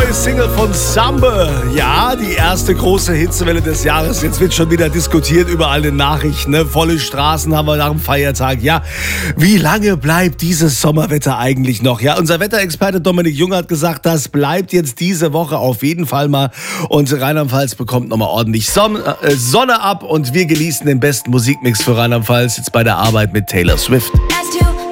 neue Single von Samba. Ja, die erste große Hitzewelle des Jahres. Jetzt wird schon wieder diskutiert überall in Nachrichten. Ne? Volle Straßen haben wir nach dem Feiertag. Ja, wie lange bleibt dieses Sommerwetter eigentlich noch? Ja, unser Wetterexperte Dominik Jung hat gesagt, das bleibt jetzt diese Woche auf jeden Fall mal. Und Rheinland-Pfalz bekommt nochmal ordentlich Sonne ab. Und wir genießen den besten Musikmix für Rheinland-Pfalz jetzt bei der Arbeit mit Taylor Swift.